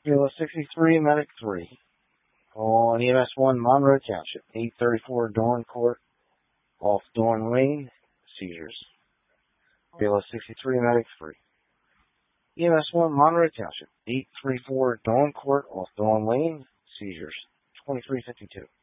BLS 63, Medic 3. On EMS 1, Monroe Township. 834 Dorn Court, off Dorn Lane, seizures. BLS 63, Medic 3. EMS 1, Monroe Township. 834 Dorn Court, off Dorn Lane, seizures. 2352.